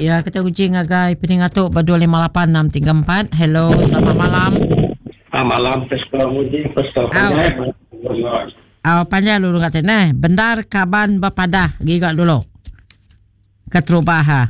Ya, kita uji ngagai peningatuk ber258634. Hello, selamat malam. Malam pesta muji pesta panjang. Panjang dulu katanya. Bendar kaban berpadah. Gigak dulu. Ketrubaha.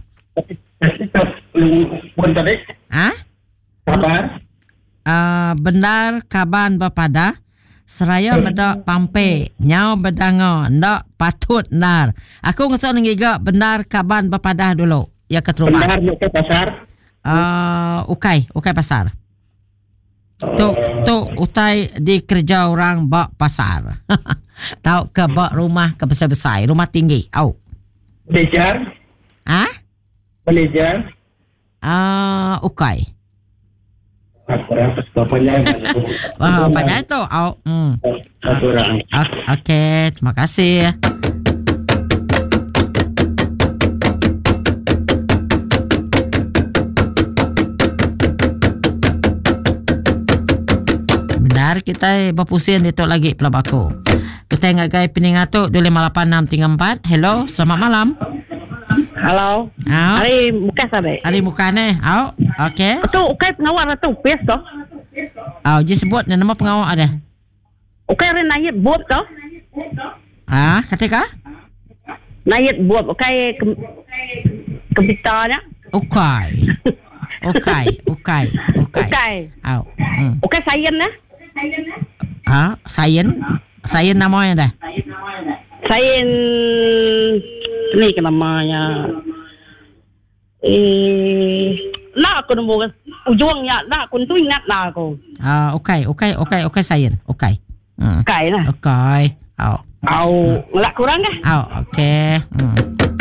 Pun tadi. Kabar. Bendar kaban berpadah. Seraya medak pampe, nyau bedango, ndak patut nar. Aku ngesok ngigak benar kaban berpadah dulu. Ya keterubah. Benar ke pasar? Ukai pasar. Tu utai di kerja orang bak pasar. Tahu ke bak rumah ke besar-besar, rumah tinggi. Au. Belajar? Belajar? Ukai. Panjang. Panjang itu. Okey, terima kasih. Benar kita berpusing itu lagi pelab aku. Kita ngagai peningatuk 258634. Hello, selamat malam. Halo. Hari muka sabe. Hari muka ni. Okey. Tu ukai pengawal tu pes tu. Je sebut nama pengawal ada. Ukai ren nayit buat tu. Ketika? Nayit buat ukai kepitanya. Ukai. Ukai sayen na? Sayen namanya dah. Sayen ni ke namanya. Nak aku nemu ujungnya nak aku tu ingat lah aku. Okay sayen. Okay lah. Okay. Ngelak kurang dah. Okay.